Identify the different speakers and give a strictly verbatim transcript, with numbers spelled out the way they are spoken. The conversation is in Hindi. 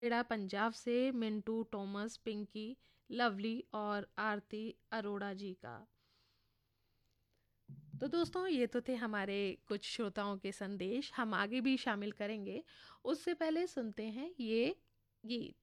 Speaker 1: पेड़ा पंजाब से मिंटू, टॉमस, पिंकी, लवली और आरती अरोड़ा जी का। तो दोस्तों ये तो थे हमारे कुछ श्रोताओं के संदेश, हम आगे भी शामिल करेंगे। उससे पहले सुनते हैं ये गीत।